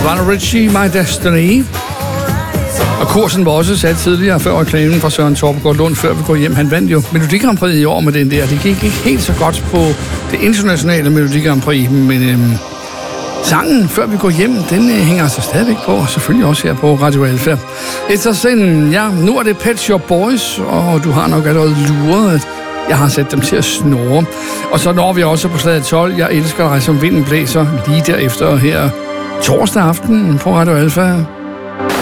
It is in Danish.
Lionel Richie, My Destiny. Og kursen var også sat tidligere før reklamen fra Søren Torpegaard Lund, før vi går hjem. Han vandt jo Melodi Grand Prix i år med den der. Det gik ikke helt så godt på det internationale Melodi Grand Prix, men sangen Før vi går hjem, den hænger altså stadigvæk på, og selvfølgelig også her på Radio Alfa. It's a Sin, ja, nu er det Pet Shop Boys, og du har nok allerede luret, at jeg har sat dem til at snurre. Og så når vi også på slaget 12. Jeg elsker dig som vinden blæser, lige derefter her torsdag aften på Radio Alfa.